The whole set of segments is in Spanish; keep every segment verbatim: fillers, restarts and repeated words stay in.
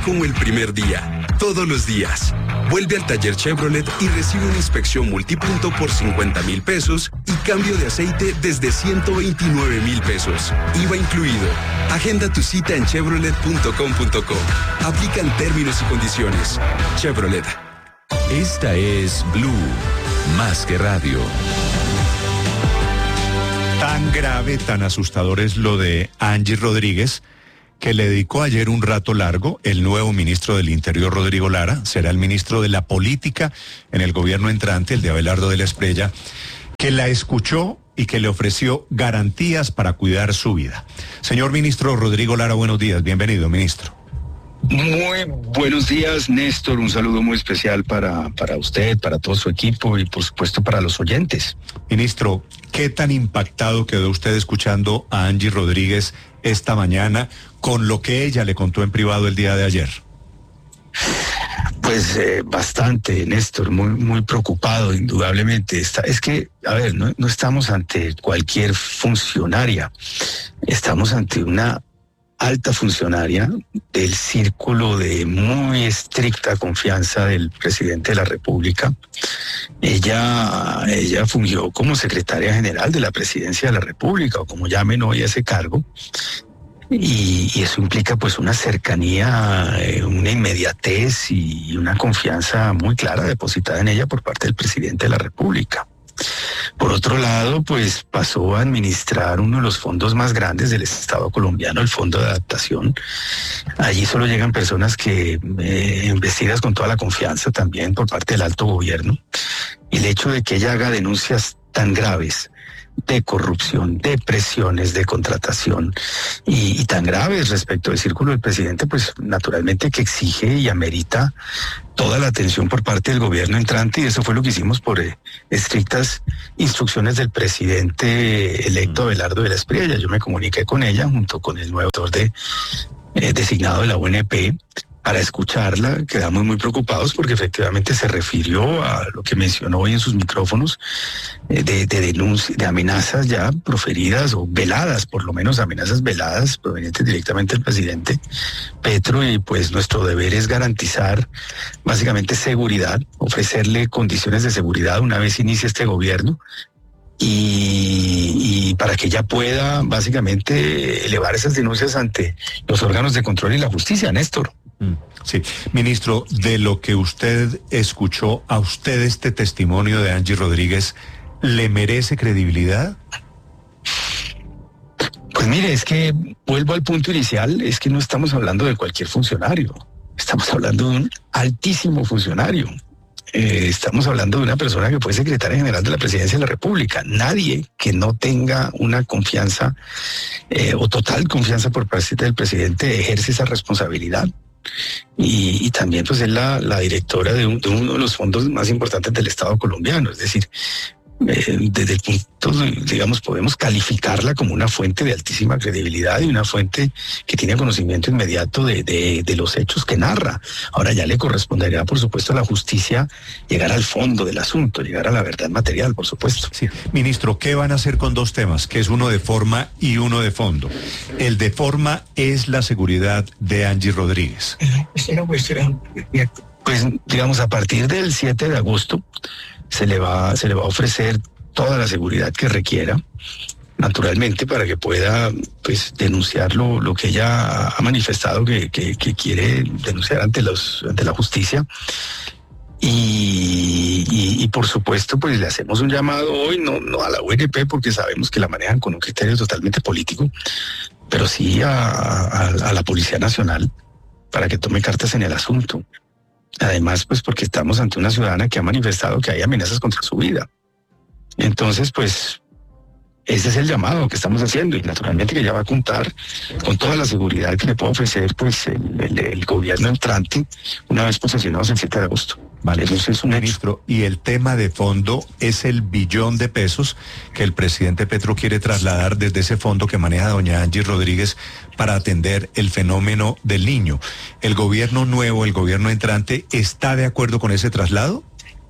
Como el primer día, todos los días. Vuelve al taller Chevrolet y recibe una inspección multipunto por cincuenta mil pesos y cambio de aceite desde ciento veintinueve mil pesos. I V A incluido. Agenda tu cita en chevrolet punto com punto co. Aplican términos y condiciones. Chevrolet. Esta es Blue, más que radio. Tan grave, tan asustador es lo de Angie Rodríguez, que le dedicó ayer un rato largo. El nuevo ministro del Interior, Rodrigo Lara, será el ministro de la Política en el gobierno entrante, el de Abelardo de la Espriella, que la escuchó y que le ofreció garantías para cuidar su vida. Señor ministro Rodrigo Lara, buenos días. Bienvenido, ministro. Muy buenos días, Néstor. Un saludo muy especial para, para usted, para todo su equipo y, por supuesto, para los oyentes. Ministro, ¿qué tan impactado quedó usted escuchando a Angie Rodríguez esta mañana con lo que ella le contó en privado el día de ayer? Pues eh, bastante, Néstor, muy muy preocupado, indudablemente. Está, es que, a ver, no, no estamos ante cualquier funcionaria, estamos ante una alta funcionaria del círculo de muy estricta confianza del presidente de la República. Ella, ella fungió como secretaria general de la Presidencia de la República, o como llamen hoy a ese cargo. Y, y eso implica pues una cercanía, eh, una inmediatez y una confianza muy clara depositada en ella por parte del presidente de la República. Por otro lado, pues pasó a administrar uno de los fondos más grandes del Estado colombiano, el Fondo de Adaptación. Allí solo llegan personas que eh, investidas con toda la confianza también por parte del alto gobierno. Y el hecho de que ella haga denuncias tan graves de corrupción, de presiones, de contratación y, y tan graves respecto del círculo del presidente, pues naturalmente que exige y amerita toda la atención por parte del gobierno entrante, y eso fue lo que hicimos por eh, estrictas instrucciones del presidente electo Abelardo de la Espriella. Yo me comuniqué con ella junto con el nuevo autor de, eh, designado de la U N P para escucharla. Quedamos muy preocupados porque efectivamente se refirió a lo que mencionó hoy en sus micrófonos, eh, de, de denuncias, de amenazas ya proferidas o veladas, por lo menos amenazas veladas provenientes directamente del presidente Petro, y pues nuestro deber es garantizar básicamente seguridad, ofrecerle condiciones de seguridad una vez inicie este gobierno, y, y para que ella pueda básicamente elevar esas denuncias ante los órganos de control y la justicia, Néstor. Sí, ministro, de lo que usted escuchó, ¿a usted este testimonio de Angie Rodríguez le merece credibilidad? Pues mire, es que vuelvo al punto inicial, es que no estamos hablando de cualquier funcionario, estamos hablando de un altísimo funcionario. Eh, estamos hablando de una persona que fue secretaria general de la Presidencia de la República. Nadie que no tenga una confianza eh, o total confianza por parte del presidente ejerce esa responsabilidad. Y, y también pues es la, la directora de, un, de uno de los fondos más importantes del Estado colombiano. Es decir, eh, desde el punto, digamos, podemos calificarla como una fuente de altísima credibilidad y una fuente que tiene conocimiento inmediato de, de, de los hechos que narra. Ahora ya le corresponderá, por supuesto, a la justicia llegar al fondo del asunto, llegar a la verdad material, por supuesto. Sí, ministro, ¿qué van a hacer con dos temas? Que es uno de forma y uno de fondo. El de forma es la seguridad de Angie Rodríguez. Pues, digamos, a partir del siete de agosto se le va, se le va a ofrecer toda la seguridad que requiera, naturalmente, para que pueda pues denunciar lo, lo que ella ha manifestado que, que, que quiere denunciar ante los, ante la justicia. Y, y, y por supuesto, pues le hacemos un llamado hoy, no, no a la U N P, porque sabemos que la manejan con un criterio totalmente político, pero sí a, a, a la Policía Nacional para que tome cartas en el asunto. Además, pues porque estamos ante una ciudadana que ha manifestado que hay amenazas contra su vida. Entonces, pues, ese es el llamado que estamos haciendo, y naturalmente que ella va a contar con toda la seguridad que le puede ofrecer pues el, el, el gobierno entrante una vez posesionados el siete de agosto. Vale, eso es un ministro. Y el tema de fondo es el billón de pesos que el presidente Petro quiere trasladar desde ese fondo que maneja doña Angie Rodríguez para atender el fenómeno del niño. ¿El gobierno nuevo, el gobierno entrante, está de acuerdo con ese traslado?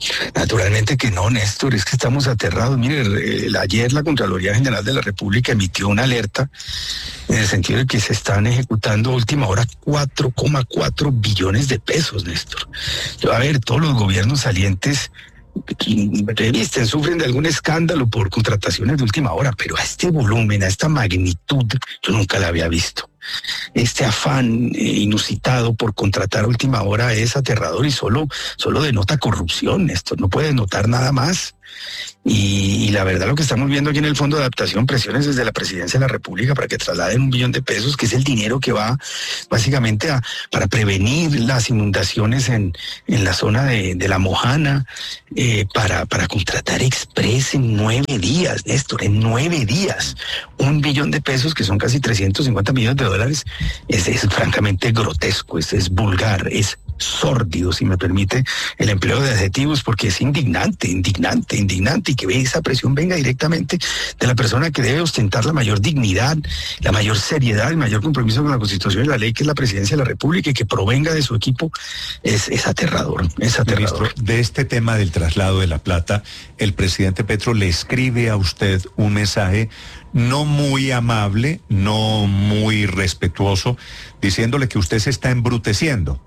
Naturalmente que no, Néstor, es que estamos aterrados. Mire, el, ayer la Contraloría General de la República emitió una alerta en el sentido de que se están ejecutando a última hora cuatro coma cuatro billones de pesos, Néstor. A ver, todos los gobiernos salientes revisten, sufren de algún escándalo por contrataciones de última hora, pero a este volumen, a esta magnitud, yo nunca la había visto. Este afán eh, inusitado por contratar a última hora es aterrador y solo, solo denota corrupción. Esto no puede denotar nada más. Y, y la verdad lo que estamos viendo aquí en el Fondo de Adaptación, presiones desde la Presidencia de la República para que trasladen un billón de pesos, que es el dinero que va básicamente a, para prevenir las inundaciones en, en la zona de, de La Mojana, eh, para, para contratar Express en nueve días, Néstor, en nueve días. Un billón de pesos, que son casi trescientos cincuenta millones de dólares, es, es francamente grotesco, es, es vulgar, es sórdido, si me permite el empleo de adjetivos, porque es indignante, indignante, indignante, y que esa presión venga directamente de la persona que debe ostentar la mayor dignidad, la mayor seriedad, el mayor compromiso con la Constitución y la ley, que es la Presidencia de la República, y que provenga de su equipo, es, es aterrador, es aterrador. Ministro, de este tema del traslado de la plata, el presidente Petro le escribe a usted un mensaje no muy amable, no muy respetuoso, diciéndole que usted se está embruteciendo.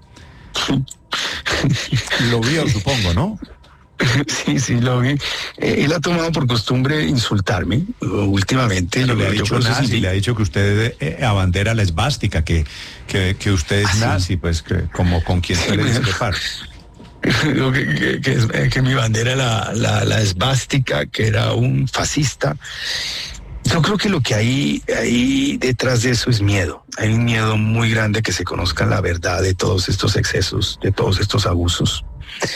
Lo vio, supongo, ¿no? Sí, sí, lo vi. Eh, él ha tomado por costumbre insultarme últimamente. Pero yo, le ha yo dicho nazi, sí. Le ha dicho que usted eh, abandera la esvástica, que, que, que usted es ¿Ah, nazi, sí? pues que, como con quien se Sí, le bueno. discrepar. que, que, que, es- que mi bandera era la, la esvástica, que era un fascista. Yo creo que lo que hay ahí detrás de eso es miedo. Hay un miedo muy grande que se conozca la verdad de todos estos excesos, de todos estos abusos.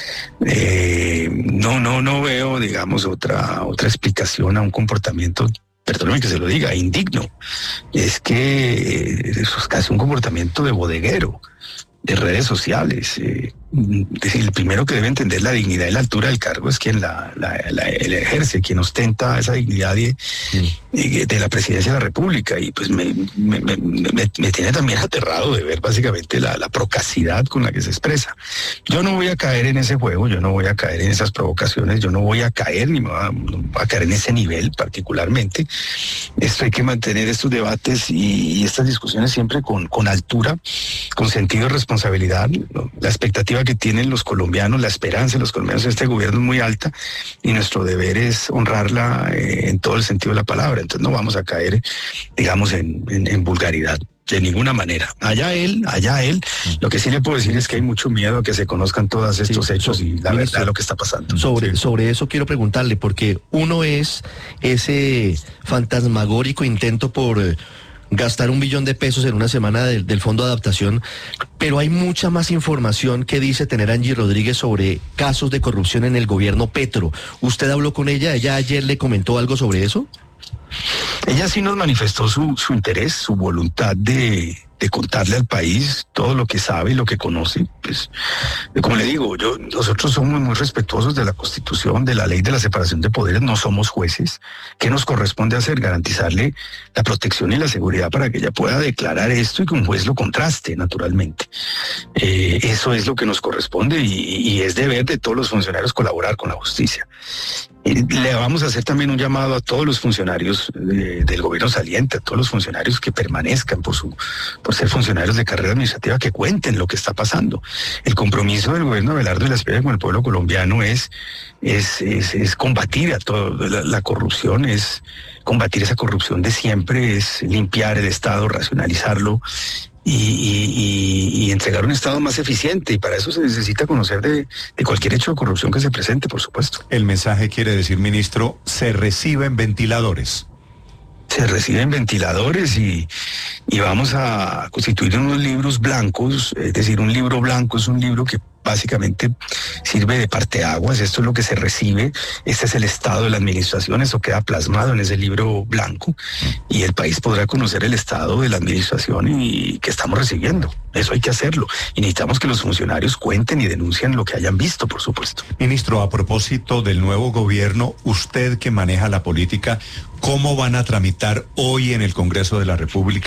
Eh, no, no, no veo, digamos, otra, otra explicación a un comportamiento, perdóneme que se lo diga, indigno. Es que eso es casi un comportamiento de bodeguero, de redes sociales. Eh, es decir, el primero que debe entender la dignidad y la altura del cargo es quien la, la, la, la ejerce, quien ostenta esa dignidad de, de, de la Presidencia de la República. Y pues me, me, me, me, me tiene también aterrado de ver básicamente la, la procacidad con la que se expresa. Yo no voy a caer en ese juego, yo no voy a caer en esas provocaciones, yo no voy a caer ni me voy a, no voy a caer en ese nivel particularmente. Esto hay que mantener estos debates y, y estas discusiones siempre con, con altura, con sentido de responsabilidad, ¿no? La expectativa que tienen los colombianos, la esperanza de los colombianos en este gobierno es muy alta y nuestro deber es honrarla eh, en todo el sentido de la palabra. Entonces no vamos a caer, digamos, en, en, en vulgaridad. De ninguna manera. Allá él, allá él. Lo que sí le puedo decir es que hay mucho miedo a que se conozcan todos estos Sí, hechos so- y la ministro, verdad de lo que está pasando. Sobre, Sí. sobre eso quiero preguntarle, porque uno es ese fantasmagórico intento por eh, gastar un billón de pesos en una semana del, del Fondo de Adaptación, pero hay mucha más información que dice tener Angie Rodríguez sobre casos de corrupción en el gobierno Petro. ¿Usted habló con ella? ¿Ella ayer le comentó algo sobre eso? Ella sí nos manifestó su, su interés, su voluntad de, de contarle al país todo lo que sabe y lo que conoce. Pues, como le digo, yo, nosotros somos muy respetuosos de la Constitución, de la ley de la separación de poderes, no somos jueces. ¿Qué nos corresponde hacer? Garantizarle la protección y la seguridad para que ella pueda declarar esto y que un juez lo contraste, naturalmente. Eh, eso es lo que nos corresponde y, y es deber de todos los funcionarios colaborar con la justicia. Eh, Le vamos a hacer también un llamado a todos los funcionarios eh, del gobierno saliente, a todos los funcionarios que permanezcan por su, por ser funcionarios de carrera administrativa, que cuenten lo que está pasando. El compromiso del gobierno de Abelardo y la Espriella con el pueblo colombiano es, es, es, es combatir a todo la, la corrupción, es combatir esa corrupción de siempre, es limpiar el Estado, racionalizarlo. Y, y, y, y entregar un Estado más eficiente, y para eso se necesita conocer de, de cualquier hecho de corrupción que se presente, por supuesto. El mensaje quiere decir, ministro, se reciben ventiladores. Se reciben ventiladores y, y vamos a constituir unos libros blancos, es decir, un libro blanco es un libro que básicamente sirve de parteaguas. Esto es lo que se recibe, este es el estado de la administración, eso queda plasmado en ese libro blanco y el país podrá conocer el estado de la administración y que estamos recibiendo. Eso hay que hacerlo y necesitamos que los funcionarios cuenten y denuncien lo que hayan visto, por supuesto. Ministro, a propósito del nuevo gobierno, usted que maneja la política, ¿cómo van a tramitar hoy en el Congreso de la República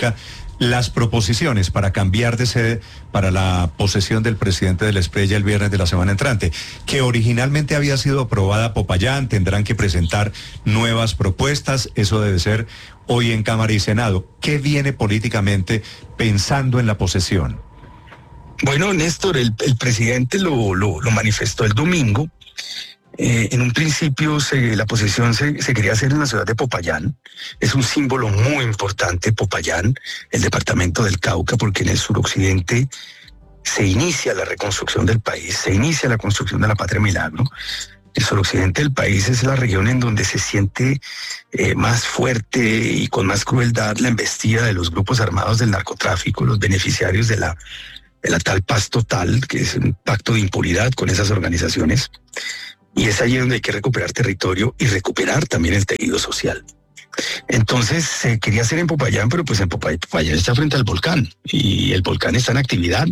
Las proposiciones para cambiar de sede para la posesión del presidente del Espriella el viernes de la semana entrante, que originalmente había sido aprobada Popayán, tendrán que presentar nuevas propuestas, eso debe ser hoy en Cámara y Senado. ¿Qué viene políticamente pensando en la posesión? Bueno, Néstor, el, el presidente lo, lo, lo manifestó el domingo. Eh, en un principio se, la posesión se, se quería hacer en la ciudad de Popayán. Es un símbolo muy importante, Popayán, el departamento del Cauca, porque en el suroccidente se inicia la reconstrucción del país, se inicia la construcción de la Patria Milagro. El suroccidente del país es la región en donde se siente eh, más fuerte y con más crueldad la embestida de los grupos armados del narcotráfico, los beneficiarios de la, de la tal paz total, que es un pacto de impunidad con esas organizaciones. Y es allí donde hay que recuperar territorio y recuperar también el tejido social. Entonces se quería hacer en Popayán, pero pues en Popayán, Popayán está frente al volcán y el volcán está en actividad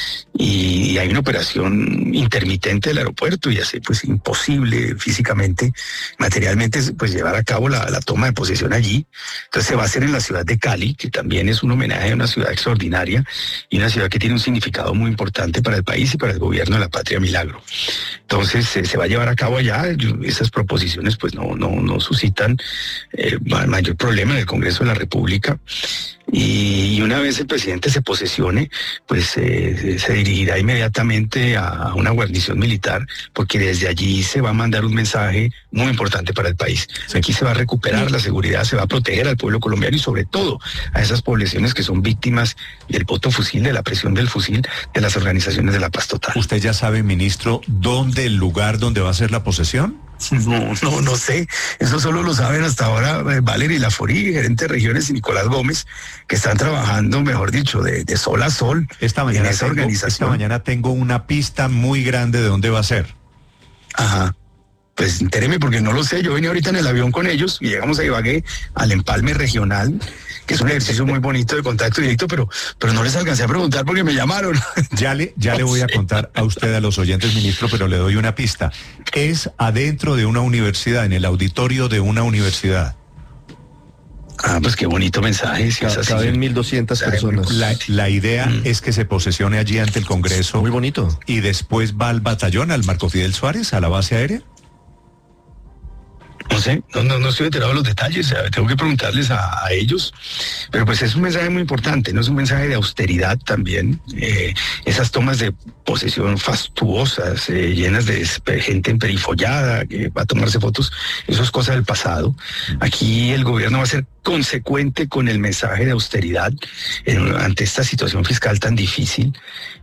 y hay una operación intermitente del aeropuerto y así pues imposible físicamente, materialmente pues llevar a cabo la, la toma de posesión allí. Entonces se va a hacer en la ciudad de Cali, que también es un homenaje a una ciudad extraordinaria y una ciudad que tiene un significado muy importante para el país y para el gobierno de la Patria Milagro. Entonces se, se va a llevar a cabo allá. Esas proposiciones pues no, no, no suscitan eh, mayor problema en el Congreso de la República y una vez el presidente se posesione pues eh, se dirigirá inmediatamente a una guarnición militar porque desde allí se va a mandar un mensaje muy importante para el país. Aquí se va a recuperar la seguridad, se va a proteger al pueblo colombiano y sobre todo a esas poblaciones que son víctimas del voto fusil, de la presión del fusil de las organizaciones de la paz total. ¿Usted ya sabe, ministro, dónde el lugar donde va a ser la posesión? No, no, no sé. Eso solo lo saben hasta ahora eh, Valery Laforí, gerente de regiones, y Nicolás Gómez, que están trabajando, mejor dicho, de, de sol a sol esta mañana en esa tengo, organización. Esta mañana tengo una pista muy grande de dónde va a ser. Ajá. Pues entéreme porque no lo sé. Yo venía ahorita en el avión con ellos y llegamos a Ibagué al empalme regional, que es un ejercicio muy bonito de contacto directo, pero, pero no les alcancé a preguntar porque me llamaron. Ya le, ya le voy a contar a usted, a los oyentes, ministro, pero le doy una pista. Es adentro de una universidad, en el auditorio de una universidad. Ah, pues qué bonito mensaje. Si es así. Caben mil doscientas personas. La, la idea mm. es que se posesione allí ante el Congreso. Muy bonito. Y después va al batallón, al Marco Fidel Suárez, a la base aérea. No sé, no, no, no estoy enterado de los detalles, o sea, tengo que preguntarles a, a ellos, pero pues es un mensaje muy importante, no es un mensaje de austeridad también, eh, esas tomas de posesión fastuosas, eh, llenas de gente emperifollada que va a tomarse fotos, eso es cosa del pasado. Aquí el gobierno va a ser consecuente con el mensaje de austeridad en, ante esta situación fiscal tan difícil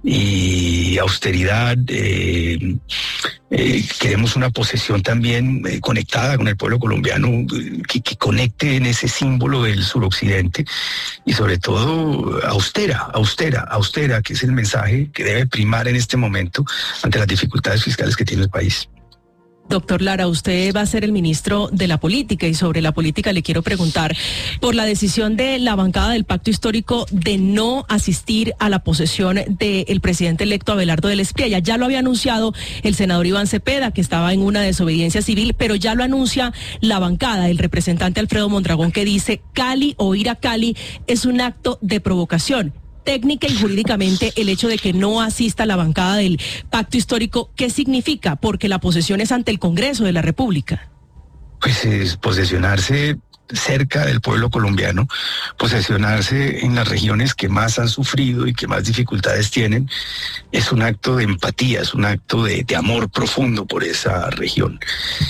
y austeridad, eh, eh, queremos una posesión también eh, conectada con el pueblo colombiano, eh, que, que conecte en ese símbolo del suroccidente y sobre todo austera, austera, austera, que es el mensaje que debe primar en este momento ante las dificultades fiscales que tiene el país. Doctor Lara, usted va a ser el ministro de la política y sobre la política le quiero preguntar por la decisión de la bancada del Pacto Histórico de no asistir a la posesión del presidente electo Abelardo del Espriella. Ya lo había anunciado el senador Iván Cepeda, que estaba en una desobediencia civil, pero ya lo anuncia la bancada, el representante Alfredo Mondragón, que dice Cali o ir a Cali es un acto de provocación. Técnica y jurídicamente el hecho de que no asista a la bancada del Pacto Histórico, ¿qué significa? Porque la posesión es ante el Congreso de la República. Pues es posesionarse cerca del pueblo colombiano, posesionarse en las regiones que más han sufrido y que más dificultades tienen, es un acto de empatía, es un acto de, de amor profundo por esa región.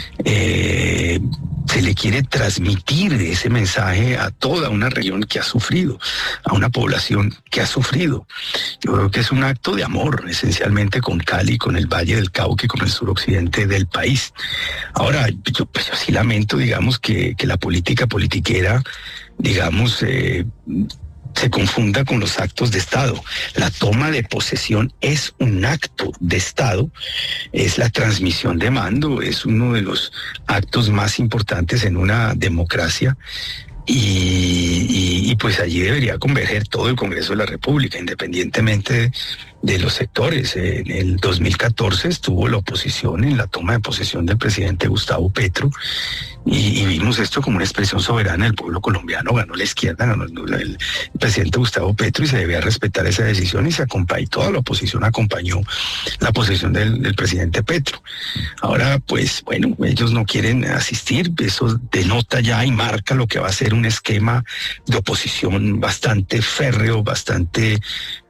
Eh, se le quiere transmitir ese mensaje a toda una región que ha sufrido, a una población que ha sufrido. Yo creo que es un acto de amor, esencialmente con Cali, con el Valle del Cauca y con el suroccidente del país. Ahora, yo, pues, yo sí lamento, digamos, que, que la política politiquera, digamos, eh, se confunda con los actos de Estado. La toma de posesión es un acto de Estado, es la transmisión de mando, es uno de los actos más importantes en una democracia. Y, y, y pues allí debería converger todo el Congreso de la República, independientemente de los sectores. En el dos mil catorce estuvo la oposición en la toma de posesión del presidente Gustavo Petro y, y vimos esto como una expresión soberana del pueblo colombiano. Ganó la izquierda, ganó el, el presidente Gustavo Petro y se debía respetar esa decisión y se acompañó, toda la oposición acompañó la posesión del, del presidente Petro. Ahora, pues bueno, ellos no quieren asistir, eso denota ya y marca lo que va a ser un esquema de oposición bastante férreo, bastante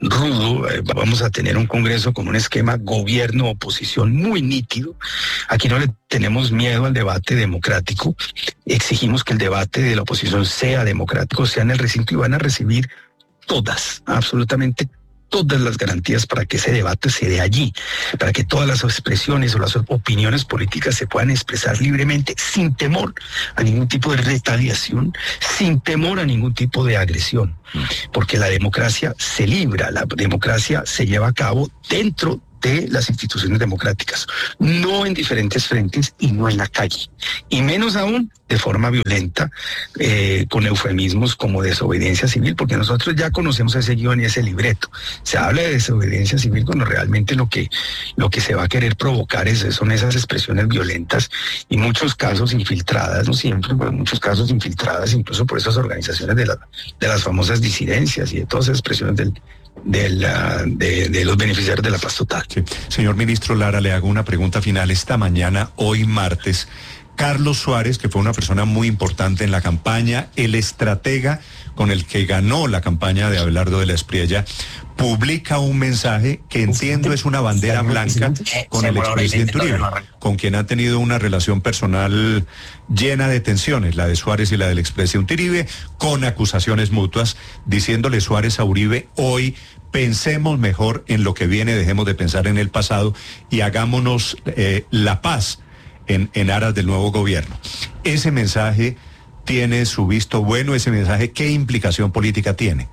rudo. Eh, vamos a tener un Congreso con un esquema gobierno-oposición muy nítido. Aquí no le tenemos miedo al debate democrático, exigimos que el debate de la oposición sea democrático, sea en el recinto y van a recibir todas, absolutamente todas las garantías para que ese debate se dé allí, para que todas las expresiones o las opiniones políticas se puedan expresar libremente, sin temor a ningún tipo de retaliación, sin temor a ningún tipo de agresión, porque la democracia se libra, la democracia se lleva a cabo dentro de las instituciones democráticas, no en diferentes frentes y no en la calle, y menos aún de forma violenta, eh, con eufemismos como desobediencia civil, porque nosotros ya conocemos ese guión y ese libreto. Se habla de desobediencia civil cuando realmente lo que, lo que se va a querer provocar es, son esas expresiones violentas y muchos casos infiltradas, no siempre, pero muchos casos infiltradas incluso por esas organizaciones de, la, de las famosas disidencias y de todas esas expresiones del De, la, de, de los beneficiarios de la paz total. Sí. Señor ministro Lara, le hago una pregunta final. Esta mañana, hoy martes, Carlos Suárez, que fue una persona muy importante en la campaña, el estratega con el que ganó la campaña de Abelardo de la Espriella, publica un mensaje que entiendo es una bandera blanca con el expresidente Uribe, con quien ha tenido una relación personal llena de tensiones, la de Suárez y la del expresidente Uribe, con acusaciones mutuas, diciéndole Suárez a Uribe: hoy pensemos mejor en lo que viene, dejemos de pensar en el pasado y hagámonos eh, la paz en, en aras del nuevo gobierno. Ese mensaje tiene su visto bueno, ese mensaje, ¿qué implicación política tiene?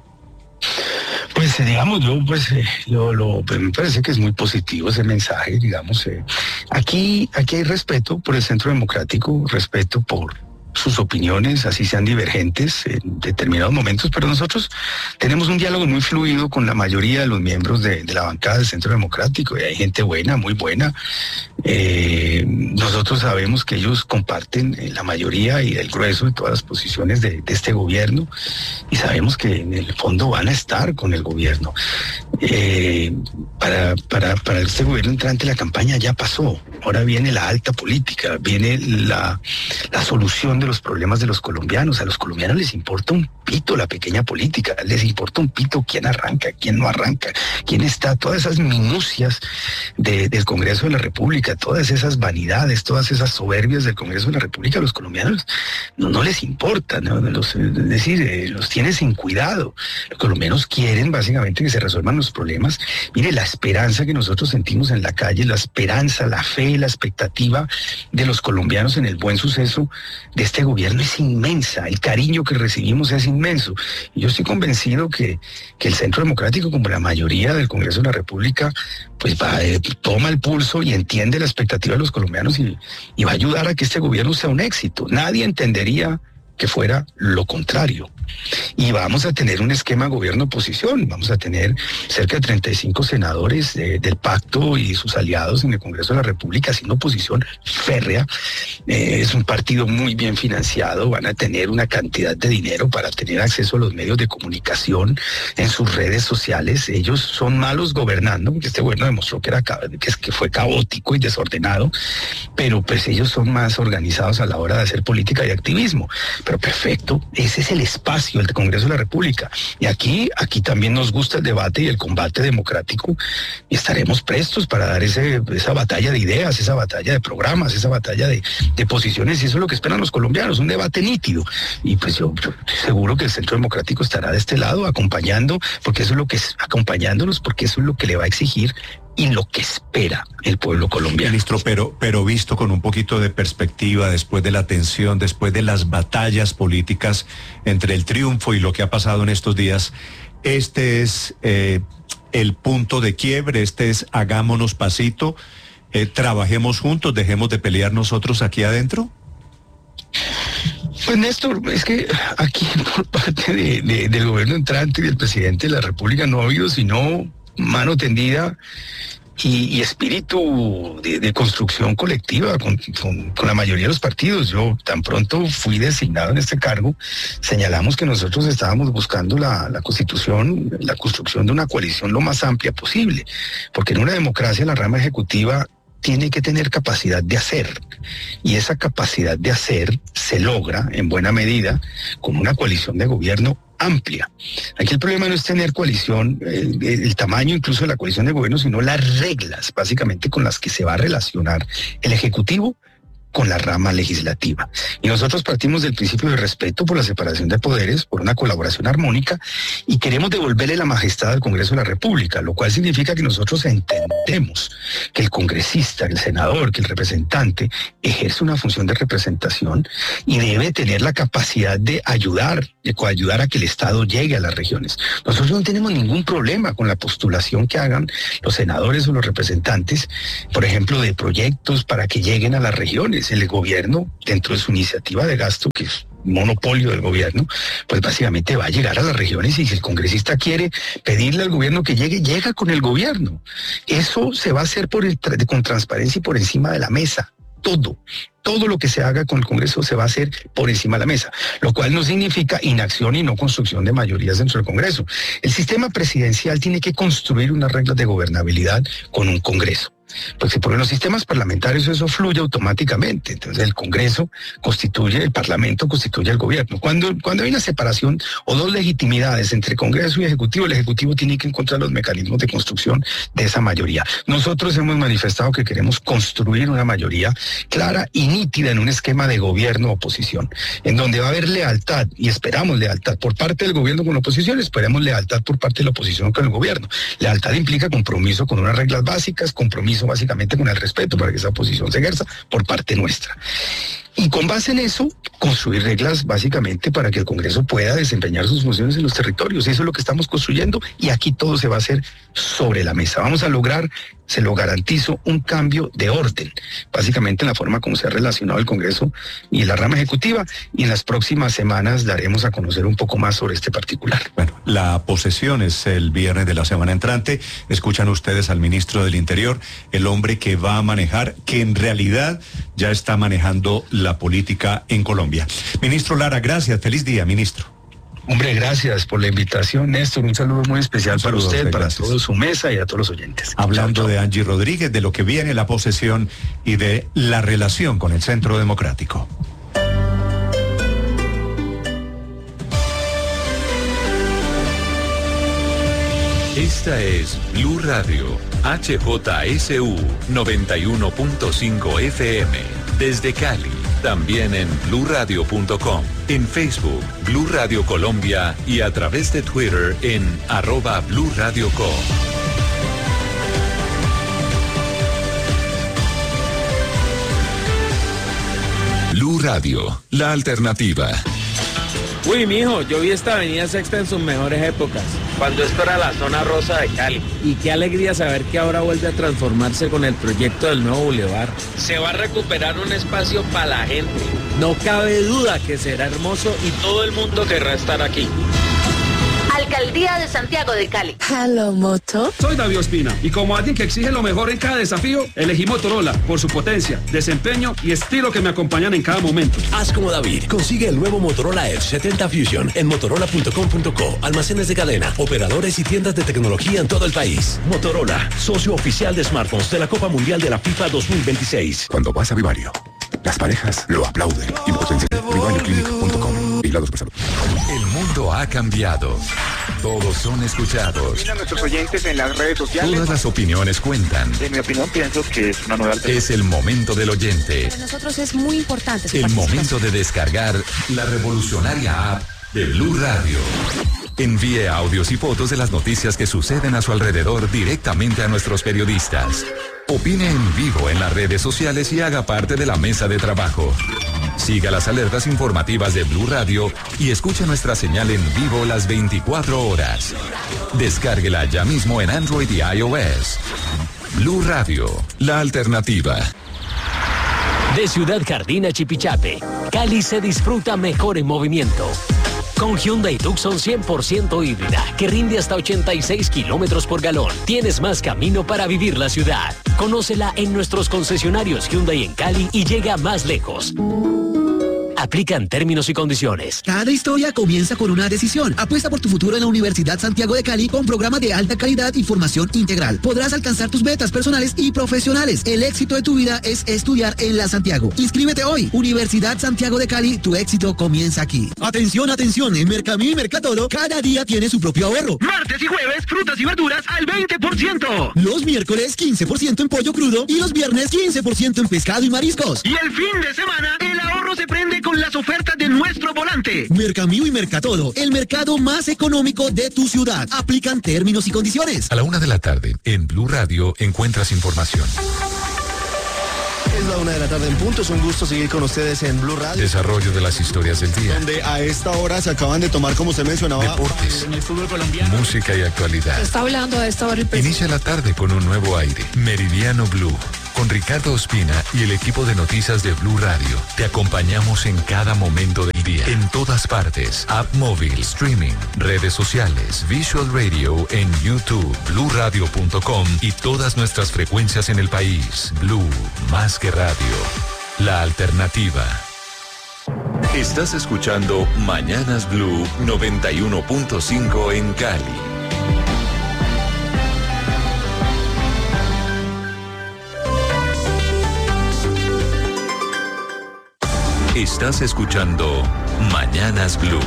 Pues digamos, yo pues eh, lo, lo, pues, me parece que es muy positivo ese mensaje, digamos. Eh, aquí, aquí hay respeto por el Centro Democrático, respeto por sus opiniones, así sean divergentes en determinados momentos, pero nosotros tenemos un diálogo muy fluido con la mayoría de los miembros de, de la bancada del Centro Democrático, y hay gente buena, muy buena. Eh, nosotros sabemos que ellos comparten la mayoría y el grueso de todas las posiciones de, de este gobierno, y sabemos que en el fondo van a estar con el gobierno. Eh, para, para, para este gobierno entrante la campaña ya pasó, ahora viene la alta política, viene la, la solución de los problemas de los colombianos. A los colombianos les importa un pito la pequeña política, les importa un pito quién arranca, quién no arranca, quién está, todas esas minucias de, del Congreso de la República, todas esas vanidades, todas esas soberbias del Congreso de la República, a los colombianos no, no les importa, ¿no? Los, es decir, eh, los tienen sin cuidado. Los colombianos quieren básicamente que se resuelvan los problemas. Mire, la esperanza que nosotros sentimos en la calle, la esperanza, la fe, la expectativa de los colombianos en el buen suceso de este gobierno es inmensa, el cariño que recibimos es inmenso. Y yo estoy convencido que, que el Centro Democrático, como la mayoría del Congreso de la República, pues va, eh, toma el pulso y entiende la expectativa de los colombianos y, y va a ayudar a que este gobierno sea un éxito. Nadie entendería que fuera lo contrario. Y vamos a tener un esquema gobierno-oposición, vamos a tener cerca de treinta y cinco senadores de, del pacto y sus aliados en el Congreso de la República haciendo oposición férrea. Eh, es un partido muy bien financiado, van a tener una cantidad de dinero para tener acceso a los medios de comunicación en sus redes sociales. Ellos son malos gobernando, porque este gobierno demostró que, era, que, que fue caótico y desordenado, pero pues ellos son más organizados a la hora de hacer política y activismo. Pero perfecto, ese es el espacio del Congreso de la República. Y aquí, aquí también nos gusta el debate y el combate democrático, y estaremos prestos para dar ese, esa batalla de ideas, esa batalla de programas, esa batalla de, de posiciones, y eso es lo que esperan los colombianos, un debate nítido. Y pues yo, yo estoy seguro que el Centro Democrático estará de este lado, acompañando, porque eso es lo que es, acompañándolos, porque eso es lo que le va a exigir y lo que espera el pueblo colombiano. Ministro, pero, pero visto con un poquito de perspectiva, después de la tensión, después de las batallas políticas entre el triunfo y lo que ha pasado en estos días, este es eh, el punto de quiebre, este es hagámonos pasito, eh, trabajemos juntos, dejemos de pelear nosotros aquí adentro. Pues Néstor, es que aquí por parte de, de, del gobierno entrante y del presidente de la República no ha habido sino mano tendida y, y espíritu de, de construcción colectiva con, con, con la mayoría de los partidos. Yo tan pronto fui designado en este cargo, señalamos que nosotros estábamos buscando la, la constitución, la construcción de una coalición lo más amplia posible, porque en una democracia la rama ejecutiva tiene que tener capacidad de hacer, y esa capacidad de hacer se logra en buena medida con una coalición de gobierno amplia. Aquí el problema no es tener coalición, eh, el tamaño incluso de la coalición de gobierno, sino las reglas básicamente con las que se va a relacionar el Ejecutivo con la rama legislativa. Y nosotros partimos del principio de respeto por la separación de poderes, por una colaboración armónica, y queremos devolverle la majestad al Congreso de la República, lo cual significa que nosotros entendemos que el congresista, el senador, que el representante ejerce una función de representación y debe tener la capacidad de ayudar, de coayudar a que el Estado llegue a las regiones. Nosotros no tenemos ningún problema con la postulación que hagan los senadores o los representantes, por ejemplo, de proyectos para que lleguen a las regiones. El gobierno, dentro de su iniciativa de gasto, que es monopolio del gobierno, pues básicamente va a llegar a las regiones, y si el congresista quiere pedirle al gobierno que llegue, llega con el gobierno. Eso se va a hacer por el, con transparencia y por encima de la mesa. Todo, todo lo que se haga con el Congreso se va a hacer por encima de la mesa, lo cual no significa inacción y no construcción de mayorías dentro del Congreso. El sistema presidencial tiene que construir unas reglas de gobernabilidad con un Congreso. Porque por los sistemas parlamentarios eso fluye automáticamente. Entonces el Congreso constituye, el Parlamento constituye el gobierno. Cuando, cuando hay una separación o dos legitimidades entre Congreso y Ejecutivo, el Ejecutivo tiene que encontrar los mecanismos de construcción de esa mayoría. Nosotros hemos manifestado que queremos construir una mayoría clara y nítida en un esquema de gobierno-oposición, en donde va a haber lealtad, y esperamos lealtad por parte del gobierno con la oposición, esperemos lealtad por parte de la oposición con el gobierno. Lealtad implica compromiso con unas reglas básicas, compromiso básicamente con el respeto para que esa oposición se ejerza por parte nuestra. Y con base en eso, construir reglas básicamente para que el Congreso pueda desempeñar sus funciones en los territorios. Eso es lo que estamos construyendo, y aquí todo se va a hacer sobre la mesa. Vamos a lograr, se lo garantizo, un cambio de orden, básicamente en la forma como se ha relacionado el Congreso y la rama ejecutiva, y en las próximas semanas daremos a conocer un poco más sobre este particular. Bueno, la posesión es el viernes de la semana entrante. Escuchan ustedes al ministro del Interior, el hombre que va a manejar, que en realidad ya está manejando la política en Colombia. Ministro Lara, gracias. Feliz día, ministro. Hombre, gracias por la invitación, Néstor. Un saludo muy especial para usted, usted para toda su mesa y a todos los oyentes. Hablando chao, chao. de Angie Rodríguez, de lo que viene la posesión y de la relación con el Centro Democrático. Esta es Blue Radio, H J S U noventa y uno punto cinco F M, desde Cali. También en blue radio punto com, en Facebook, Blue Radio Colombia, y a través de Twitter en arroba Blue Radio Co. Blue Radio, la alternativa. Uy, mijo, yo vi esta avenida Sexta en sus mejores épocas, cuando esto era la zona rosa de Cali. Y qué alegría saber que ahora vuelve a transformarse con el proyecto del nuevo bulevar. Se va a recuperar un espacio para la gente. No cabe duda que será hermoso y todo el mundo querrá estar aquí. Alcaldía de Santiago de Cali. Hello, Moto. Soy David Ospina, y como alguien que exige lo mejor en cada desafío, elegí Motorola por su potencia, desempeño y estilo que me acompañan en cada momento. Haz como David. Consigue el nuevo Motorola Edge setenta Fusion en motorola punto com punto co. Almacenes de cadena, operadores y tiendas de tecnología en todo el país. Motorola, socio oficial de smartphones de la Copa Mundial de la FIFA dos mil veintiséis. Cuando vas a Vivario, las parejas lo aplauden y lo potencian. vivario clinic punto com. Vigilados por salud. El mundo ha cambiado. Todos son escuchados. Mira a nuestros oyentes en las redes sociales. Todas las opiniones cuentan. En mi opinión, pienso que es una nueva alternativa. Es el momento del oyente. Para nosotros es muy importante su El momento de descargar la revolucionaria app de Blue Radio. Envíe audios y fotos de las noticias que suceden a su alrededor directamente a nuestros periodistas. Opine en vivo en las redes sociales y haga parte de la mesa de trabajo. Siga las alertas informativas de Blue Radio y escuche nuestra señal en vivo las veinticuatro horas. Descárguela ya mismo en Android y iOS. Blue Radio, la alternativa. De Ciudad Jardín a Chipichape, Cali se disfruta mejor en movimiento. Con Hyundai Tucson cien por ciento híbrida, que rinde hasta ochenta y seis kilómetros por galón. Tienes más camino para vivir la ciudad. Conócela en nuestros concesionarios Hyundai en Cali y llega más lejos. Aplican términos y condiciones. Cada historia comienza con una decisión. Apuesta por tu futuro en la Universidad Santiago de Cali con programa de alta calidad y formación integral. Podrás alcanzar tus metas personales y profesionales. El éxito de tu vida es estudiar en la Santiago. Inscríbete hoy. Universidad Santiago de Cali, tu éxito comienza aquí. Atención, atención. En Mercamí y Mercatolo, cada día tiene su propio ahorro. Martes y jueves, frutas y verduras al veinte por ciento. Los miércoles, quince por ciento en pollo crudo. Y los viernes, quince por ciento en pescado y mariscos. Y el fin de semana, el ahorro se prende con las ofertas de nuestro volante. Mercamío y Mercatolo, el mercado más económico de tu ciudad. Aplican términos y condiciones. A la una de la tarde, en Blue Radio, encuentras información. Es la una de la tarde en punto. Es un gusto seguir con ustedes en Blue Radio. Desarrollo de las historias del día. Donde a esta hora se acaban de tomar, como usted mencionaba, deportes, en el fútbol colombiano. Música y actualidad. Está hablando a esta hora el presidente. Inicia la tarde con un nuevo aire. Meridiano Blue. Con Ricardo Ospina y el equipo de noticias de Blue Radio. Te acompañamos en cada momento del día. En todas partes. App móvil, streaming, redes sociales, Visual Radio en YouTube, blue radio punto com y todas nuestras frecuencias en el país. Blue, más que radio. La alternativa. Estás escuchando Mañanas Blue noventa y uno punto cinco en Cali. Estás escuchando Mañanas Blue.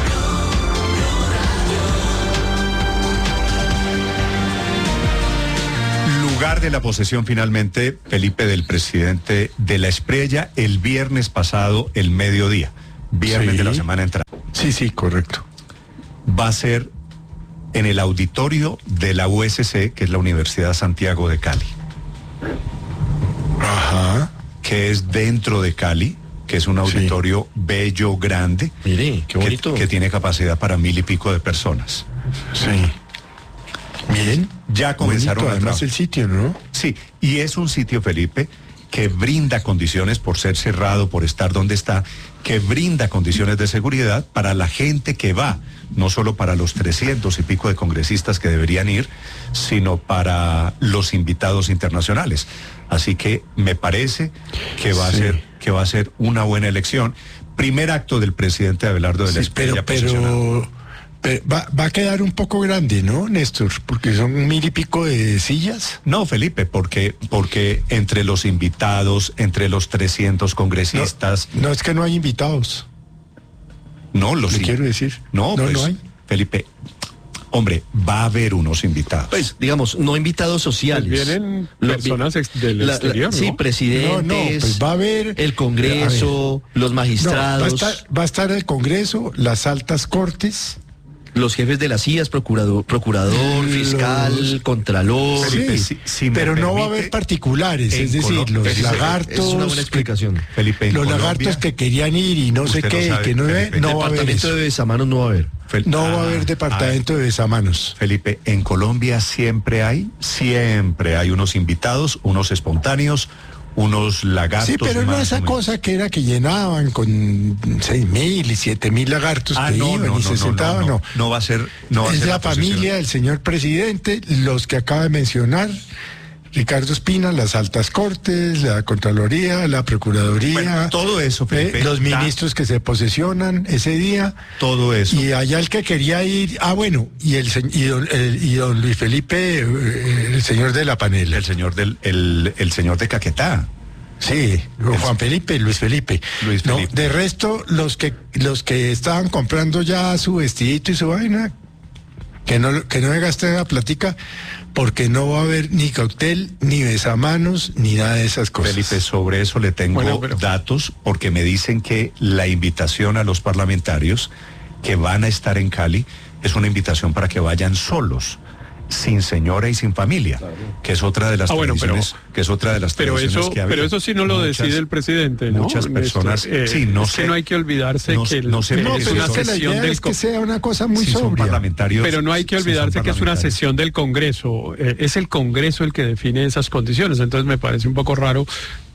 Lugar de la posesión finalmente, Felipe, del presidente de la Espriella el viernes pasado, el mediodía. Viernes sí. de la semana entrante. Sí, sí, correcto. Va a ser en el auditorio de la U S C, que es la Universidad Santiago de Cali. Ajá. Que es dentro de Cali. Que es un auditorio sí. bello, grande. Mire, qué bonito. Que, que tiene capacidad para mil y pico de personas. Sí. Miren, ya comenzaron bonito, a además el sitio, ¿no? Sí, y es un sitio, Felipe, que brinda condiciones por ser cerrado, por estar donde está, que brinda condiciones de seguridad para la gente que va, no solo para los trescientos y pico de congresistas que deberían ir, sino para los invitados internacionales. Así que me parece que va sí. a ser que va a ser una buena elección. Primer acto del presidente Abelardo de la sí, Espriella pero, pero, pero va, va a quedar un poco grande, ¿no, Néstor? Porque son mil y pico de sillas. No, Felipe, porque porque entre los invitados, entre los trescientos congresistas. No, no es que no hay invitados. No, los Le quiero decir. No, no, pues, no hay. Felipe. Hombre, va a haber unos invitados. Pues, digamos, no invitados sociales. Pues vienen personas Lo, del la, exterior, la, ¿no? Sí, presidentes. No, no, pues va a haber... El Congreso, los magistrados. No, va, a estar, va a estar el Congreso, las altas cortes... Los jefes de las I A S, procurador, procurador los, fiscal, contralor. Sí, sí, sí, pero permite, no va a haber particulares, es decir, Colo los Felipe, lagartos. Es una buena explicación. Felipe, los Colombia, lagartos que querían ir y no sé qué, no sabe, que no, Felipe, no va a haber. Departamento de besamanos no va a haber. Fel no ah, va a haber departamento ah, de besamanos. Felipe, en Colombia siempre hay, siempre hay unos invitados, unos espontáneos, unos lagartos. Sí, pero no esa cosa que era que llenaban con seis mil y siete mil lagartos ah, que no, iban no, y no, se sentaban, no, no. No va a ser, no va es a ser la, la familia del señor presidente, los que acaba de mencionar, Ricardo Ospina, las altas cortes, la Contraloría, la Procuraduría. Bueno, todo eso, Felipe, eh, los ministros que se posesionan ese día. Todo eso. Y allá el que quería ir, ah, bueno, y el y don, el, y don Luis Felipe, el señor de la panela. El señor del, el, el señor de Caquetá. Sí, Juan Felipe, Luis Felipe. Luis Felipe. No, de resto, los que los que estaban comprando ya su vestidito y su vaina, que no que no me gasten la platica, porque no va a haber ni cóctel, ni besamanos, ni nada de esas cosas. Felipe, sobre eso le tengo bueno, pero... datos, porque me dicen que la invitación a los parlamentarios que van a estar en Cali es una invitación para que vayan solos, sin señora y sin familia, claro. que es otra de las ah, tradiciones, bueno, pero, que es otra de las pero tradiciones eso, que ha pero eso sí no lo muchas, decide el presidente, ¿no? Muchas personas, eh, sí, no es sé, que no hay que olvidarse no, que, el, no sé, que no, es pero una es que sesión la idea del es que sea una cosa muy si sobria. Pero no hay que olvidarse si que es una sesión del Congreso, eh, es el Congreso el que define esas condiciones, entonces me parece un poco raro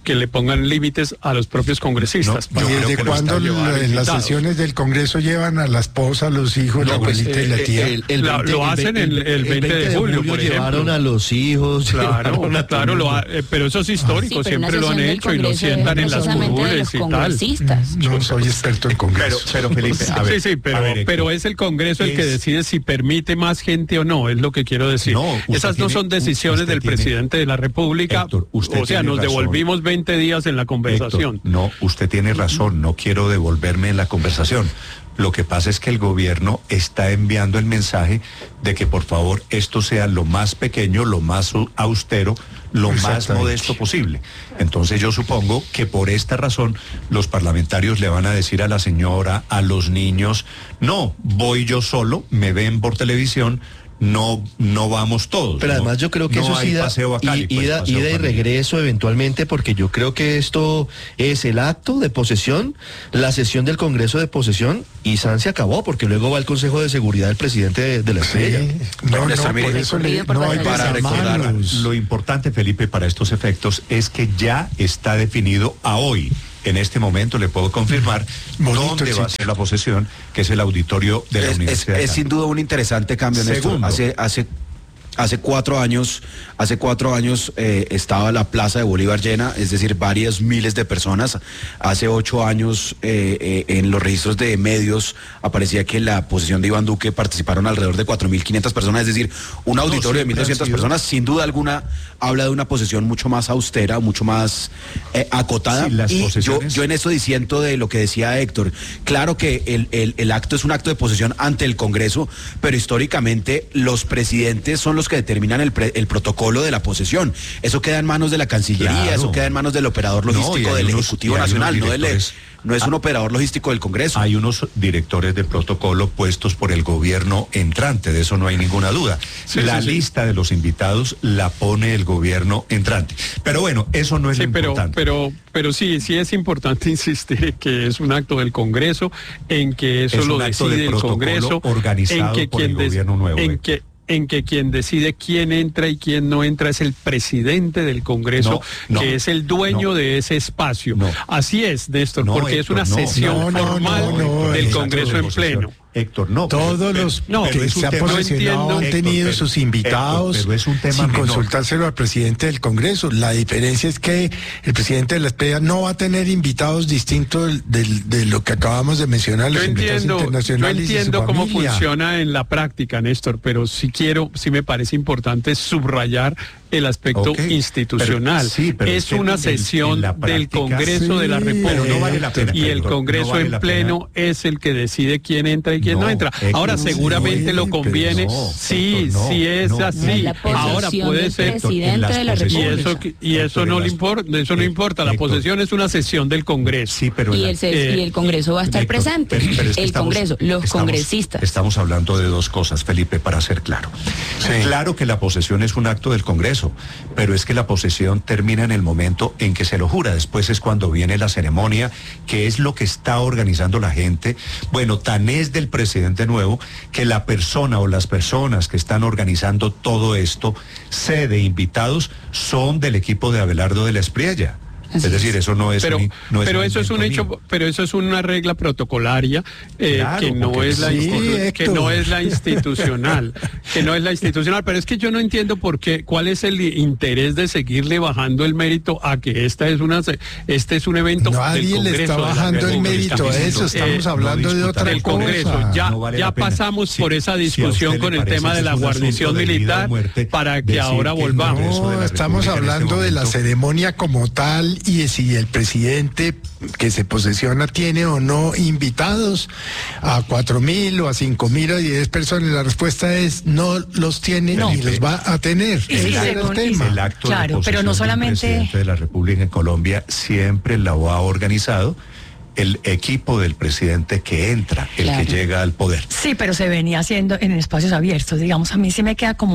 que le pongan límites a los propios congresistas. No, ¿y desde cuándo en las sesiones del Congreso llevan a la esposa, a los hijos, no, la abuelita pues, y la tía? El, el, el la, veinte, lo hacen el, el, el veinte de julio, por ejemplo. Llevaron a los hijos. Claro, a claro, lo ha, eh, pero eso es histórico, sí, siempre lo han hecho y lo sientan en las curules y tal. No soy experto en Congreso. Pero, pero Felipe, a ver, sí, sí, pero, ver, pero es el Congreso es, el que decide si permite más gente o no, es lo que quiero decir. No, esas no tiene, son decisiones del tiene, presidente de la República. Héctor, o sea, nos razón. devolvimos veinte días en la conversación. Héctor, no, usted tiene razón, no quiero devolverme en la conversación. Lo que pasa es que el gobierno está enviando el mensaje de que por favor esto sea lo más pequeño, lo más austero, lo más modesto posible. Entonces yo supongo que por esta razón los parlamentarios le van a decir a la señora, a los niños, no, voy yo solo, me ven por televisión, no no vamos todos. Pero además yo creo que no eso es ida, paseo a Cali, pues, ida, ida y regreso eventualmente, porque yo creo que esto es el acto de posesión, la sesión del Congreso de posesión, y San se acabó, porque luego va el Consejo de Seguridad del presidente de, de la Estrella. Sí. No, no, no, por eso le, no hay para recordar. Lo importante, Felipe, para estos efectos es que ya está definido a hoy. En este momento le puedo confirmar Bonito dónde va a ser la posesión, que es el auditorio de la es, Universidad. Es, es sin duda un interesante cambio, Néstor. Hace, hace, hace cuatro años, hace cuatro años eh, estaba la Plaza de Bolívar llena, es decir, varias miles de personas. Hace ocho años eh, eh, en los registros de medios aparecía que en la posesión de Iván Duque participaron alrededor de cuatro mil quinientas personas, es decir, un auditorio no, de mil doscientas personas. Sin duda alguna habla de una posesión mucho más austera, mucho más eh, acotada. Sí, las y posesiones... yo, yo en eso diciendo de lo que decía Héctor, claro que el, el, el acto es un acto de posesión ante el Congreso, pero históricamente los presidentes son los que determinan el, pre, el protocolo de la posesión. Eso queda en manos de la Cancillería, claro. Eso queda en manos del operador logístico no, del unos, Ejecutivo Nacional, no del... No es un ah, operador logístico del Congreso. Hay unos directores de protocolo puestos por el gobierno entrante, de eso no hay ninguna duda. Sí, la sí, lista sí. de los invitados la pone el gobierno entrante. Pero bueno, eso no es sí, lo pero, importante. Pero, pero sí, sí es importante insistir en que es un acto del Congreso, en que eso es lo decide de el Congreso, organizado en que por quien el gobierno nuevo. En que, en que quien decide quién entra y quién no entra es el presidente del Congreso, no, no, que es el dueño no, de ese espacio. No, Así es, Néstor, no, porque Héctor, es una sesión formal del Congreso en pleno. Héctor, no. Todos pero, los no, que se han posicionado han tenido Héctor, sus invitados Héctor, pero es un tema sin menor. Consultárselo al presidente del Congreso. La diferencia es que el presidente de la Estrella no va a tener invitados distintos de, de, de lo que acabamos de mencionar, los yo invitados entiendo, internacionales. Yo entiendo cómo funciona en la práctica, Néstor, pero sí quiero, sí me parece importante subrayar el aspecto okay, institucional. Pero, sí, pero es, es una sesión en, en práctica, del Congreso sí, de la República no vale la pena, y el Congreso no vale en pleno es el que decide quién entra y quién no, no entra. Héctor, Ahora seguramente sí, lo conviene. No, sí, Héctor, no, sí es no, así. Ahora puede ser presidente de la República. Y eso, y eso no le importa, eso no importa. La posesión es una sesión del Congreso. Sí, pero y, el, eh, y el Congreso va a estar Héctor, presente. Pero, pero es que el estamos, Congreso, los estamos, congresistas. Estamos hablando de dos cosas, Felipe, para ser claro. Sí. Claro que la posesión es un acto del Congreso, pero es que la posesión termina en el momento en que se lo jura. Después es cuando viene la ceremonia, que es lo que está organizando la gente. Bueno, tan es del presidente nuevo que la persona o las personas que están organizando todo esto, sede invitados, son del equipo de Abelardo de la Espriella. Así es decir, eso no es pero, un, no es pero un eso es un hecho, mío. pero eso es una regla protocolaria eh, claro, que no es la sí, que no es la institucional, que no es la institucional, pero es que yo no entiendo por qué, cuál es el interés de seguirle bajando el mérito a que esta es una este es un evento Nadie del Congreso. Le está bajando el mérito a eso, estamos eh, hablando no de otra del cosa. Congreso. Ya, no vale ya pasamos sí, por esa discusión si con el tema de la guarnición militar para que ahora volvamos. No, estamos hablando de la ceremonia como tal. Y si el presidente que se posesiona tiene o no invitados a cuatro mil o a cinco mil o a diez personas, la respuesta es no los tiene no. ni los va a tener. Ese es el tema. El acto claro, de posesión pero no solamente del presidente de la República en Colombia siempre lo ha organizado el equipo del presidente que entra, el claro. que llega al poder. Sí, pero se venía haciendo en espacios abiertos, digamos, a mí sí me queda como un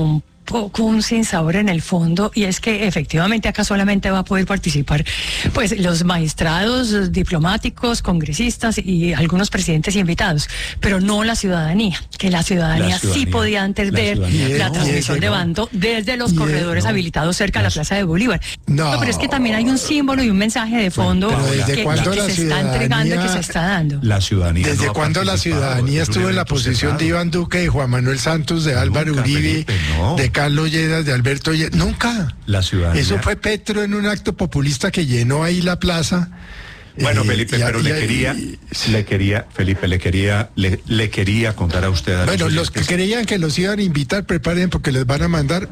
poco un sinsabor en el fondo, y es que efectivamente acá solamente va a poder participar pues los magistrados, diplomáticos, congresistas y algunos presidentes invitados, pero no la ciudadanía, que la ciudadanía, la ciudadanía sí podía antes la ver la transmisión de bando desde los corredores no. habilitados cerca de la Plaza de Bolívar. No. no, pero es que también hay un símbolo y un mensaje de fondo que, que, que se está entregando y que se está dando. La ciudadanía. ¿Desde no cuándo la ciudadanía estuvo en la posición cerrado. de Iván Duque, de Juan Manuel Santos, de Álvaro Nunca, Uribe, Felipe, no. de Carlos Lleras, de Alberto Lleras? Nunca. La ciudadanía. Eso fue Petro en un acto populista que llenó ahí la plaza. Bueno, Felipe, eh, pero y, le y, quería, y, le quería, Felipe, le quería, le, le quería contar a usted. A bueno, los, los que creían que los iban a invitar, preparen porque les van a mandar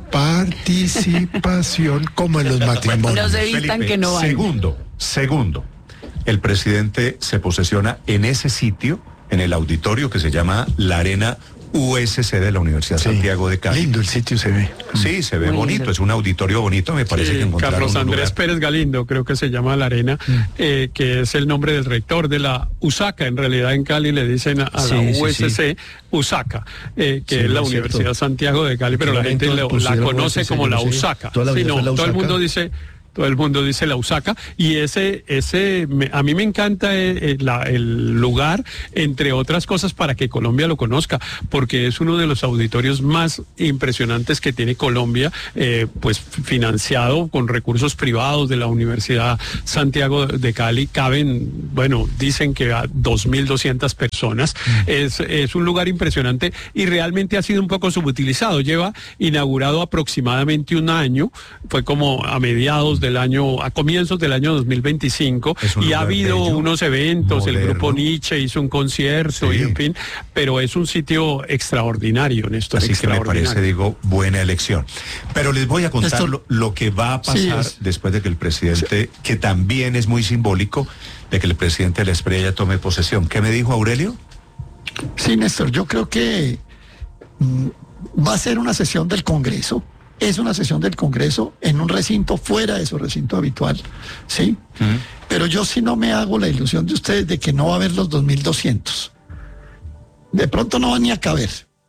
participación como en los matrimonios. Los evitan Felipe, que no van. Segundo, segundo, el presidente se posesiona en ese sitio, en el auditorio que se llama la Arena U S C de la Universidad sí, Santiago de Cali. Lindo el sitio se ve. Sí, se ve Muy bonito, lindo. Es un auditorio bonito, me parece sí, que encontraron Carlos Andrés lugar. Pérez Galindo, creo que se llama la Arena, mm. eh, que es el nombre del rector de la USACA, en realidad en Cali le dicen a, a sí, la U S C sí, sí. USACA, eh, que sí, es la es Universidad cierto. Santiago de Cali, pero la gente le, la conoce como la USACA. Sí, no, todo el mundo dice... Todo el mundo dice la USACA, y ese, ese, me, a mí me encanta el, la, el lugar, entre otras cosas, para que Colombia lo conozca, porque es uno de los auditorios más impresionantes que tiene Colombia, eh, pues financiado con recursos privados de la Universidad Santiago de Cali. Caben, bueno, dicen que a dos mil doscientas personas. Mm. Es, es un lugar impresionante y realmente ha sido un poco subutilizado. Lleva inaugurado aproximadamente un año, fue como a mediados de del año, a comienzos del año dos mil veinticinco, y ha habido bello, unos eventos, moderno. El grupo Nietzsche hizo un concierto, sí. y en fin, pero es un sitio extraordinario, Néstor. Así que me parece, digo, buena elección. Pero les voy a contar lo, lo que va a pasar sí, después de que el presidente, sí. que también es muy simbólico, de que el presidente de la Espriella tome posesión. ¿Qué me dijo Aurelio? Sí, Néstor, yo creo que mm, va a ser una sesión del Congreso. Es una sesión del Congreso en un recinto fuera de su recinto habitual, ¿sí? Uh-huh. Pero yo sí no me hago la ilusión de ustedes de que no va a haber los dos mil doscientos. De pronto no va ni a caber.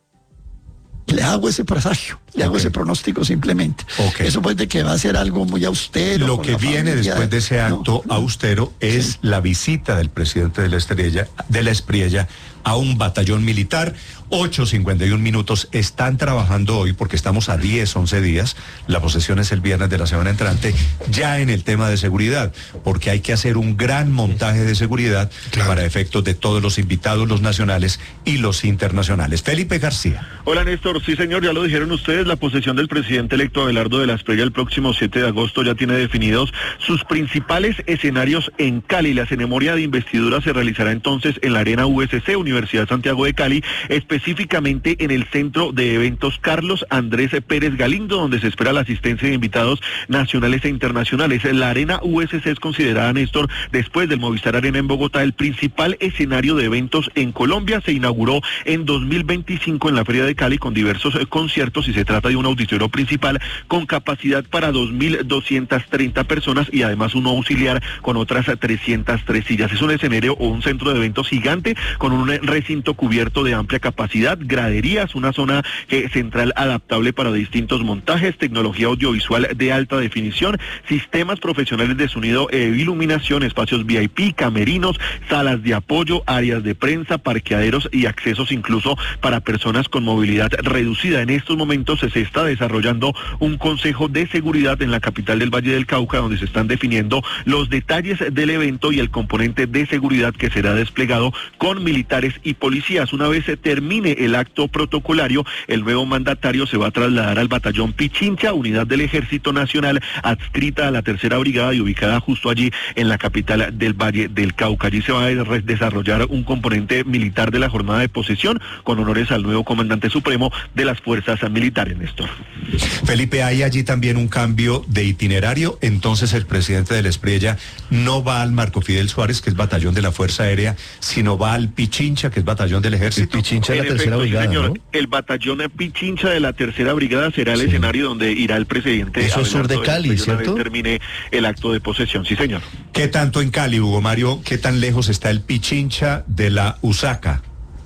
Le hago ese presagio, le okay. hago ese pronóstico simplemente. Okay. Eso pues de que va a ser algo muy austero. Lo que viene familia, después de ese acto no, austero es sí. la visita del presidente de la Estrella, de la Espriella a un batallón militar. ocho cincuenta y un minutos, están trabajando hoy porque estamos a diez, once días, la posesión es el viernes de la semana entrante, ya en el tema de seguridad, porque hay que hacer un gran montaje de seguridad claro. para efectos de todos los invitados, los nacionales y los internacionales. Felipe García. Hola Néstor, sí señor, ya lo dijeron ustedes, la posesión del presidente electo Abelardo de la Espriella el próximo siete de agosto ya tiene definidos sus principales escenarios en Cali. La ceremonia de investidura se realizará entonces en la Arena U S C, Universidad Santiago de Cali, específicamente en el Centro de Eventos Carlos Andrés Pérez Galindo, donde se espera la asistencia de invitados nacionales e internacionales. La Arena U S C es considerada, Néstor, después del Movistar Arena en Bogotá, el principal escenario de eventos en Colombia. Se inauguró en dos mil veinticinco en la Feria de Cali con diversos eh, conciertos y se trata de un auditorio principal con capacidad para dos mil doscientas treinta personas y además uno auxiliar con otras trescientas tres sillas. Es un escenario o un centro de eventos gigante con un recinto cubierto de amplia capacidad, graderías, una zona eh, central adaptable para distintos montajes, tecnología audiovisual de alta definición, sistemas profesionales de sonido e iluminación, espacios V I P, camerinos, salas de apoyo, áreas de prensa, parqueaderos y accesos incluso para personas con movilidad reducida. En estos momentos se está desarrollando un consejo de seguridad en la capital del Valle del Cauca, donde se están definiendo los detalles del evento y el componente de seguridad que será desplegado con militares y policías. Una vez se termine el acto protocolario, el nuevo mandatario se va a trasladar al batallón Pichincha, unidad del Ejército Nacional adscrita a la tercera brigada y ubicada justo allí en la capital del Valle del Cauca. Allí se va a desarrollar un componente militar de la jornada de posesión con honores al nuevo comandante supremo de las fuerzas militares, Néstor. Felipe, hay allí también un cambio de itinerario, entonces el presidente de la Espriella no va al Marco Fidel Suárez, que es batallón de la Fuerza Aérea, sino va al Pichincha, que es batallón del Ejército. El Pichincha de la tercera efecto, brigada, sí, señor, ¿no? El batallón Pichincha de la tercera brigada será el sí. escenario donde irá el presidente. Eso es sur de Cali, ¿cierto? Una vez termine el acto de posesión, sí señor. ¿Qué tanto en Cali, Hugo Mario? ¿Qué tan lejos está el Pichincha de la USACA?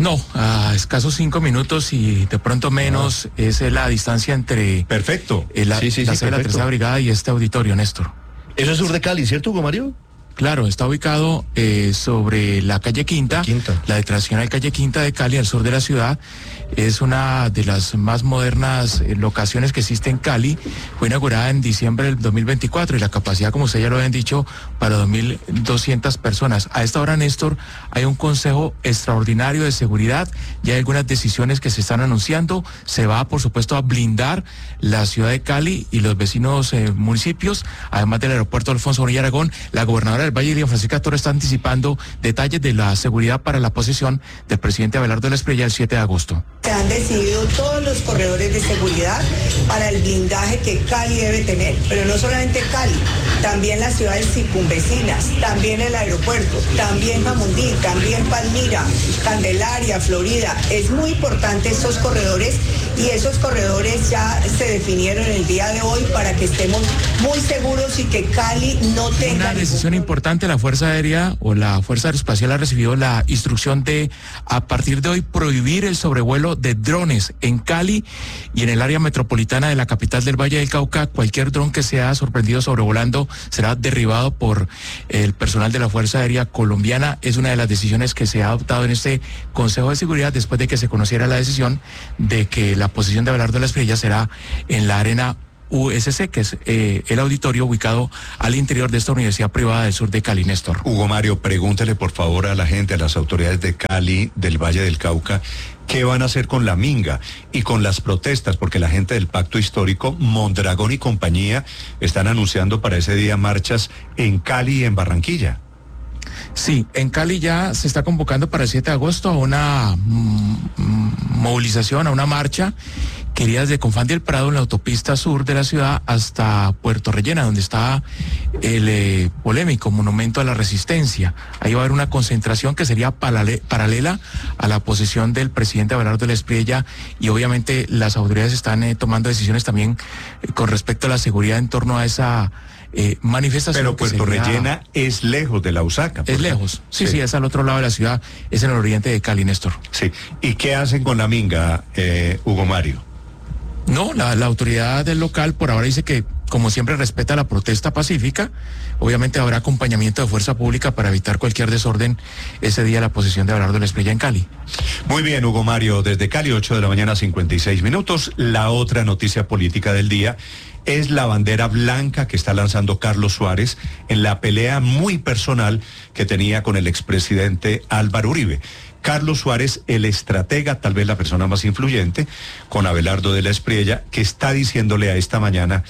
No, a escasos cinco minutos y de pronto menos ah. es la distancia entre... Perfecto. La, sí, sí, la sí, sede de la tercera brigada y este auditorio, Néstor. Eso es sur de Cali, ¿cierto, Hugo Mario? Claro, está ubicado eh, sobre la calle Quinta, Quinta, la declaracional calle Quinta de Cali, al sur de la ciudad. Es una de las más modernas eh, locaciones que existe en Cali. Fue inaugurada en diciembre del dos mil veinticuatro y la capacidad, como ustedes ya lo habían dicho, para dos mil doscientas personas. A esta hora, Néstor, hay un consejo extraordinario de seguridad. Ya hay algunas decisiones que se están anunciando. Se va, por supuesto, a blindar la ciudad de Cali y los vecinos eh, municipios, además del aeropuerto Alfonso Bonilla Aragón. La gobernadora del Valle, Lilian Francisca Toro, está anticipando detalles de la seguridad para la posesión del presidente Abelardo de la Espriella el siete de agosto. Se han decidido todos los corredores de seguridad para el blindaje que Cali debe tener, pero no solamente Cali, también las ciudades circunvecinas, también el aeropuerto, también Jamundí, también Palmira, Candelaria, Florida. Es muy importante estos corredores y esos corredores ya se definieron el día de hoy para que estemos muy seguros y que Cali no tenga... Una decisión importante, la Fuerza Aérea o la Fuerza Aeroespacial ha recibido la instrucción de, a partir de hoy, prohibir el sobrevuelo de drones en Cali y en el área metropolitana de la capital del Valle del Cauca. Cualquier dron que sea sorprendido sobrevolando será derribado por el personal de la Fuerza Aérea Colombiana. Es una de las decisiones que se ha adoptado en este Consejo de Seguridad después de que se conociera la decisión de que la posición de Abelardo de la Espriella será en la Arena U S C, que es eh, el auditorio ubicado al interior de esta universidad privada del sur de Cali, Néstor. Hugo Mario, pregúntele por favor a la gente, a las autoridades de Cali, del Valle del Cauca, qué van a hacer con la minga y con las protestas, porque la gente del Pacto Histórico, Mondragón y compañía, están anunciando para ese día marchas en Cali y en Barranquilla. Sí, en Cali ya se está convocando para el siete de agosto a una mm, movilización, a una marcha que iría desde Confán del Prado en la autopista sur de la ciudad hasta Puerto Rellena, donde está el eh, polémico Monumento a la Resistencia. Ahí va a haber una concentración que sería parale- paralela a la posesión del presidente Abelardo de la Espriella y obviamente las autoridades están eh, tomando decisiones también eh, con respecto a la seguridad en torno a esa Eh, manifestación. Pero Puerto sería... Rellena es lejos de la Usaca. Es lejos, sí, sí, sí, es al otro lado de la ciudad, es en el oriente de Cali, Néstor. Sí, ¿y qué hacen con la minga, eh, Hugo Mario? No, la, la autoridad del local por ahora dice que, como siempre, respeta la protesta pacífica. Obviamente habrá acompañamiento de fuerza pública para evitar cualquier desorden ese día de la posesión de Abelardo de la Espriella en Cali. Muy bien, Hugo Mario, desde Cali, ocho de la mañana, cincuenta y seis minutos. La otra noticia política del día es la bandera blanca que está lanzando Carlos Suárez en la pelea muy personal que tenía con el expresidente Álvaro Uribe. Carlos Suárez, el estratega, tal vez la persona más influyente, con Abelardo de la Espriella, que está diciéndole a esta mañana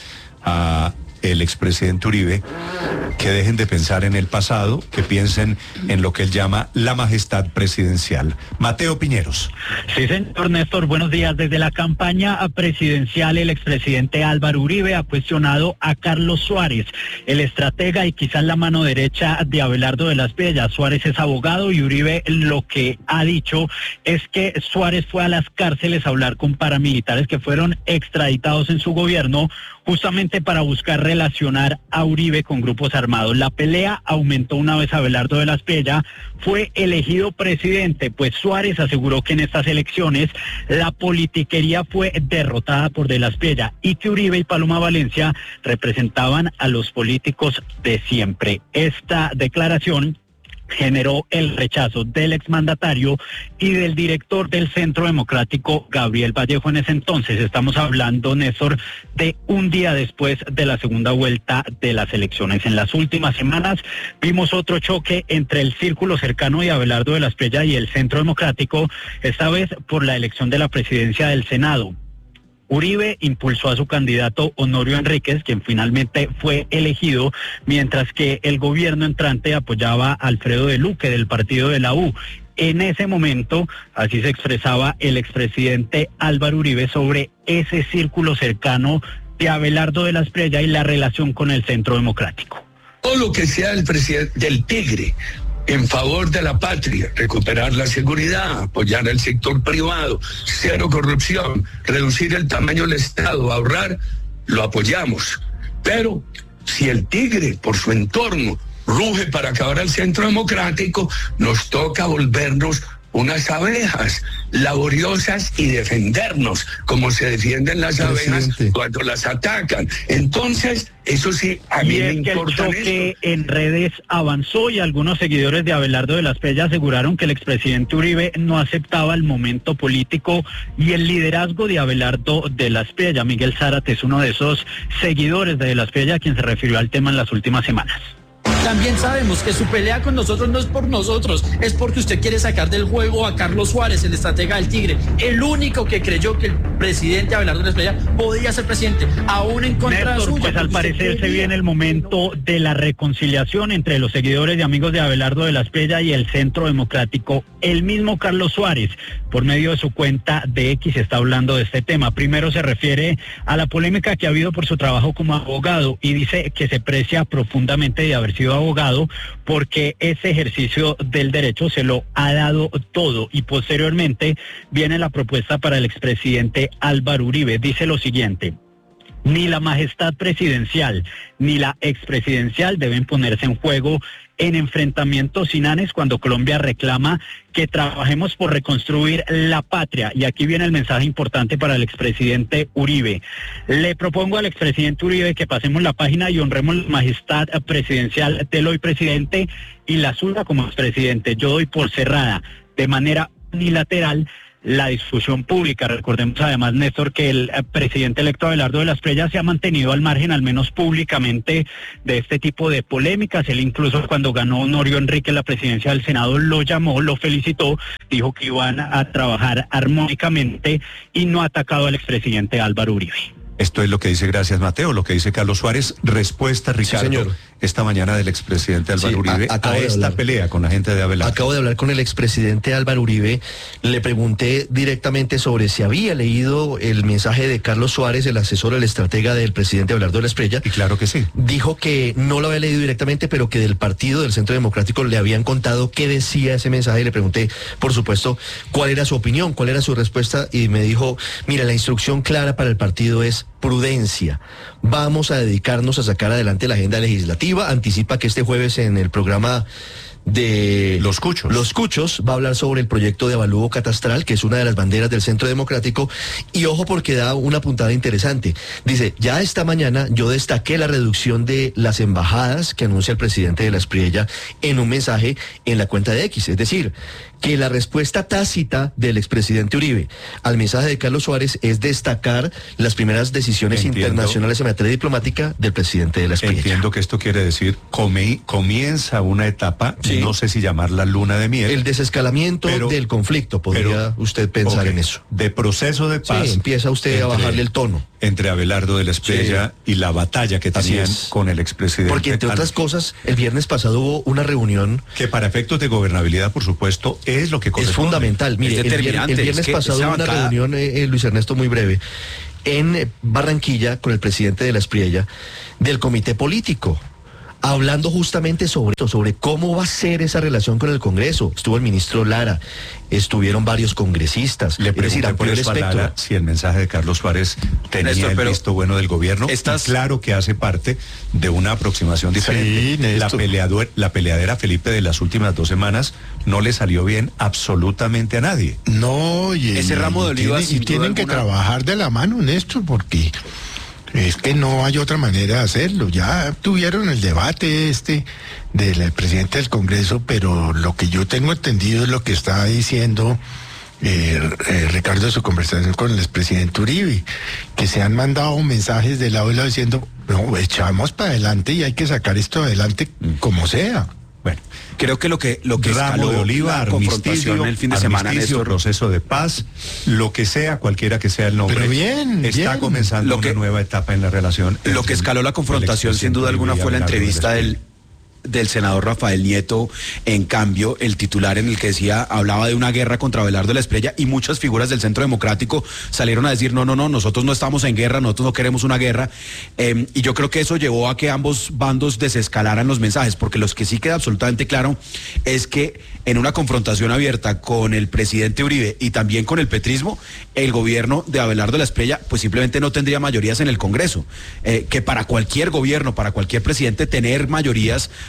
a el expresidente Uribe que dejen de pensar en el pasado, que piensen en lo que él llama la majestad presidencial. Mateo Piñeros. Sí, señor Néstor, buenos días. Desde la campaña presidencial, el expresidente Álvaro Uribe ha cuestionado a Carlos Suárez, el estratega y quizás la mano derecha de Abelardo de la Espriella. Suárez es abogado y Uribe lo que ha dicho es que Suárez fue a las cárceles a hablar con paramilitares que fueron extraditados en su gobierno justamente para buscar relacionar a Uribe con grupos armados. La pelea aumentó una vez Abelardo de la Espriella fue elegido presidente, pues Suárez aseguró que en estas elecciones la politiquería fue derrotada por de la Espriella y que Uribe y Paloma Valencia representaban a los políticos de siempre. Esta declaración generó el rechazo del exmandatario y del director del Centro Democrático, Gabriel Vallejo, en ese entonces. Estamos hablando, Néstor, de un día después de la segunda vuelta de las elecciones. En las últimas semanas vimos otro choque entre el círculo cercano de Abelardo de la Espriella y el Centro Democrático, esta vez por la elección de la presidencia del Senado. Uribe impulsó a su candidato Honorio Enríquez, quien finalmente fue elegido, mientras que el gobierno entrante apoyaba a Alfredo de Luque del partido de la U. En ese momento, así se expresaba el expresidente Álvaro Uribe sobre ese círculo cercano de Abelardo de la Espriella y la relación con el Centro Democrático. Todo lo que sea el presidente del Tigre en favor de la patria, recuperar la seguridad, apoyar al sector privado, cero corrupción, reducir el tamaño del Estado, ahorrar, lo apoyamos. Pero si el Tigre, por su entorno, ruge para acabar al Centro Democrático, nos toca volvernos unas abejas laboriosas y defendernos, como se defienden las abejas cuando las atacan. Entonces, eso sí, a mí me importa. El choque en redes avanzó y algunos seguidores de Abelardo de la Espriella aseguraron que el expresidente Uribe no aceptaba el momento político y el liderazgo de Abelardo de la Espriella. Miguel Zárate es uno de esos seguidores de, de la Espriella, quien se refirió al tema en las últimas semanas. También sabemos que su pelea con nosotros no es por nosotros, es porque usted quiere sacar del juego a Carlos Suárez, el estratega del Tigre, el único que creyó que el presidente Abelardo de la Espriella podía ser presidente, aún en contra Néstor, suya. Pues al parecer se viene el momento de la reconciliación entre los seguidores y amigos de Abelardo de la Espriella y el Centro Democrático. El mismo Carlos Suárez, por medio de su cuenta de X, está hablando de este tema. Primero se refiere a la polémica que ha habido por su trabajo como abogado y dice que se precia profundamente de haber sido abogado porque ese ejercicio del derecho se lo ha dado todo. Y posteriormente viene la propuesta para el expresidente Álvaro Uribe. Dice lo siguiente: ni la majestad presidencial ni la expresidencial deben ponerse en juego en enfrentamientos inanes cuando Colombia reclama que trabajemos por reconstruir la patria. Y aquí viene el mensaje importante para el expresidente Uribe. Le propongo al expresidente Uribe que pasemos la página y honremos la majestad presidencial del hoy presidente y la suya como expresidente. Yo doy por cerrada de manera unilateral la discusión pública. Recordemos además, Néstor, que el presidente electo Abelardo de la Espriella se ha mantenido al margen, al menos públicamente, de este tipo de polémicas. Él incluso cuando ganó Honorio Enrique la presidencia del Senado lo llamó, lo felicitó, dijo que iban a trabajar armónicamente y no ha atacado al expresidente Álvaro Uribe. Esto es lo que dice Gracias Mateo, lo que dice Carlos Suárez. Respuesta, Ricardo, sí, señor, esta mañana del expresidente Álvaro sí, Uribe a, a esta hablar. pelea con la gente de Abelardo. Acabo de hablar con el expresidente Álvaro Uribe. Le pregunté directamente sobre si había leído el mensaje de Carlos Suárez, el asesor, el estratega del presidente Abelardo de la Espriella. Y claro que sí. Dijo que no lo había leído directamente, pero que del partido del Centro Democrático le habían contado qué decía ese mensaje. Y le pregunté, por supuesto, cuál era su opinión, cuál era su respuesta. Y me dijo, mira, la instrucción clara para el partido es prudencia. Vamos a dedicarnos a sacar adelante la agenda legislativa. Anticipa que este jueves en el programa de Los Cuchos. Los Cuchos va a hablar sobre el proyecto de avalúo catastral, que es una de las banderas del Centro Democrático. Y ojo, porque da una puntada interesante. Dice, ya esta mañana yo destaqué la reducción de las embajadas que anuncia el presidente de la Espriella en un mensaje en la cuenta de X. Es decir, que la respuesta tácita del expresidente Uribe al mensaje de Carlos Suárez es destacar las primeras decisiones Entiendo. internacionales en materia diplomática del presidente de la Espriella. Entiendo que esto quiere decir, come, comienza una etapa, sí. no sé si llamarla luna de miel. El desescalamiento pero, del conflicto, podría pero, usted pensar okay. en eso. De proceso de paz. Sí, empieza usted entre, a bajarle el tono. Entre Abelardo de la Espriella sí. y la batalla que tenían con el expresidente. Porque entre otras cosas, el viernes pasado hubo una reunión. Que para efectos de gobernabilidad, por supuesto, es lo que corresponde. Es fundamental. Mire, el, el viernes es que pasado hubo una bancada... reunión, eh, Luis Ernesto, muy breve, en Barranquilla con el presidente de la Espriella, del comité político, hablando justamente sobre esto, sobre cómo va a ser esa relación con el Congreso. Estuvo el ministro Lara, estuvieron varios congresistas. Le pregunté por eso a Lara si el mensaje de Carlos Suárez tenía Néstor, el visto bueno del gobierno. Estás... Claro que hace parte de una aproximación diferente. Sí, la, peleador, la peleadera, Felipe, de las últimas dos semanas no le salió bien absolutamente a nadie. No, y ese y, ramo de oliva. Y tienen, y tienen que trabajar de la mano, Néstor, porque... Es que no hay otra manera de hacerlo. Ya tuvieron el debate este del presidente del Congreso, pero lo que yo tengo entendido es lo que está diciendo eh, eh, Ricardo en su conversación con el expresidente Uribe, que se han mandado mensajes de lado y lado diciendo, no, echamos para adelante y hay que sacar esto adelante como sea. Bueno, creo que lo que lo que Ramo escaló de oliva, la confrontación el fin de semana, Néstor, proceso de paz, lo que sea, cualquiera que sea el nombre. Pero bien, está bien. comenzando lo que, una nueva etapa en la relación. Lo que escaló la confrontación, sin duda alguna, fue la entrevista del del senador Rafael Nieto. En cambio, el titular en el que decía, hablaba de una guerra contra Abelardo de la Espriella, y muchas figuras del Centro Democrático salieron a decir, no, no, no, nosotros no estamos en guerra, nosotros no queremos una guerra, eh, y yo creo que eso llevó a que ambos bandos desescalaran los mensajes, porque lo que sí queda absolutamente claro es que en una confrontación abierta con el presidente Uribe y también con el petrismo, el gobierno de Abelardo de la Espriella pues simplemente no tendría mayorías en el Congreso, eh, que para cualquier gobierno, para cualquier presidente, tener mayorías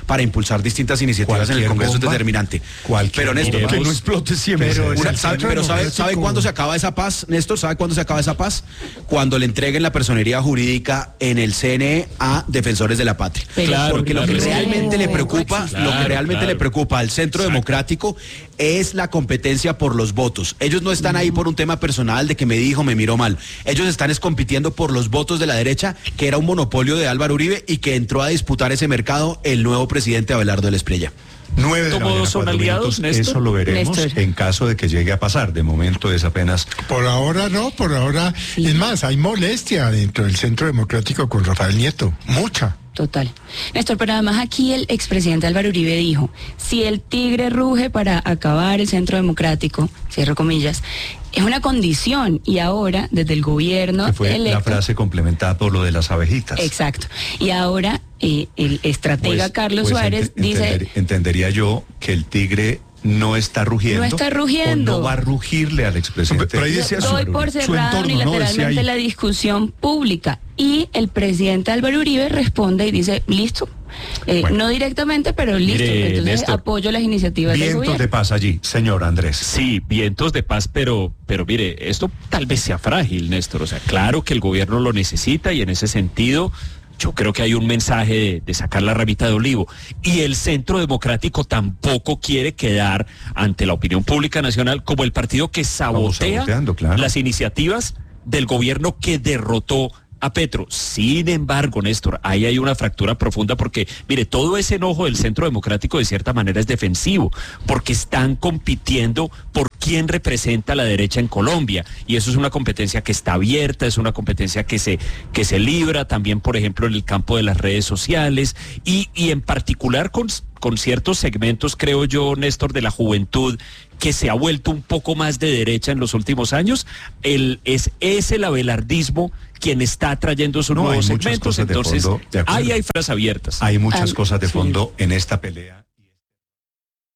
para impulsar distintas iniciativas en el Congreso bomba, es determinante. Pero Néstor, que no explote siempre. Pero, una, sabe, pero sabe, ¿sabe cuándo se acaba esa paz, Néstor? ¿Sabe cuándo se acaba esa paz? Cuando le entreguen la personería jurídica en el C N E a defensores de la patria. Claro, Porque claro, lo que claro, realmente claro, le preocupa, claro, lo que realmente claro. le preocupa al Centro Exacto. Democrático es la competencia por los votos. Ellos no están ahí por un tema personal de que me dijo, me miró mal. Ellos están es compitiendo por los votos de la derecha, que era un monopolio de Álvaro Uribe y que entró a disputar ese mercado el nuevo presidente Abelardo de la Espriella. Nueve de la mañana, son aliados, Néstor? Eso lo veremos Néstor. En caso de que llegue a pasar. De momento es apenas... Por ahora no, por ahora... Sí. Es más, hay molestia dentro del Centro Democrático con Rafael Nieto. Mucha. Total. Néstor, pero además aquí el expresidente Álvaro Uribe dijo, si el tigre ruge para acabar el Centro Democrático, cierro comillas, es una condición, y ahora desde el gobierno que fue electo, la frase complementada por lo de las abejitas. Exacto. Y ahora eh, el estratega pues, pues Carlos Suárez ent dice... Entender, entendería yo que el tigre no está rugiendo. No está rugiendo. O no va a rugirle al expresidente. Pero ahí decía Doy su, por cerrada unilateralmente ¿no? la discusión pública. Y el presidente Álvaro Uribe responde y dice, listo. Eh, bueno. No directamente, pero listo. Mire, Entonces Néstor, apoyo las iniciativas del gobierno. Vientos de paz allí, señor Andrés. Sí, vientos de paz, pero, pero mire, esto tal vez sea frágil, Néstor. O sea, claro que el gobierno lo necesita y en ese sentido... Yo creo que hay un mensaje de, de sacar la ramita de olivo. Y el Centro Democrático tampoco quiere quedar ante la opinión pública nacional como el partido que sabotea claro. las iniciativas del gobierno que derrotó a Petro. Sin embargo, Néstor, ahí hay una fractura profunda porque, mire, todo ese enojo del Centro Democrático de cierta manera es defensivo, porque están compitiendo por quién representa a la derecha en Colombia, y eso es una competencia que está abierta, es una competencia que se, que se libra también, por ejemplo, en el campo de las redes sociales, y, y en particular con, con ciertos segmentos, creo yo, Néstor, de la juventud, que se ha vuelto un poco más de derecha en los últimos años. El, es, es el abelardismo quien está trayendo sus no, nuevos segmentos, entonces de fondo, de ahí hay frases abiertas. Hay muchas ah, cosas de fondo sí. en esta pelea.